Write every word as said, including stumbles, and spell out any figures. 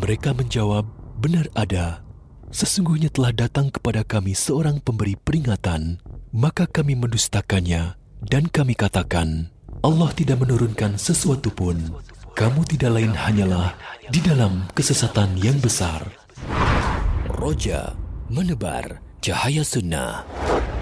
Mereka menjawab, benar ada. Sesungguhnya telah datang kepada kami seorang pemberi peringatan, maka kami mendustakannya dan kami katakan, Allah tidak menurunkan sesuatu pun. Kamu tidak lain hanyalah di dalam kesesatan yang besar. Roja menebar cahaya sunnah.